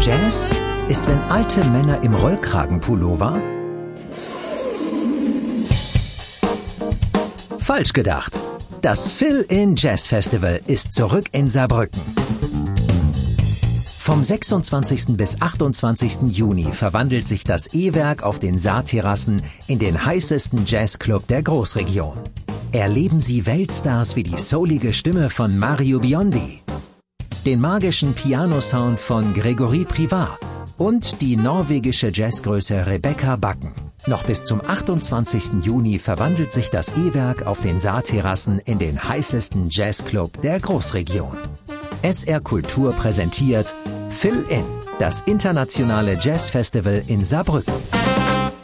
Jazz ist, wenn alte Männer im Rollkragenpullover? Falsch gedacht. Das Fill-In Jazz Festival ist zurück in Saarbrücken. Vom 26. bis 28. Juni verwandelt sich das E-Werk auf den Saarterrassen in den heißesten Jazzclub der Großregion. Erleben Sie Weltstars wie die soulige Stimme von Mario Biondi, den magischen Pianosound von Gregory Privat und die norwegische Jazzgröße Rebecca Backen. Noch bis zum 28. Juni verwandelt sich das E-Werk auf den Saarterrassen in den heißesten Jazzclub der Großregion. SR Kultur präsentiert Fill-In, das internationale Jazzfestival in Saarbrücken.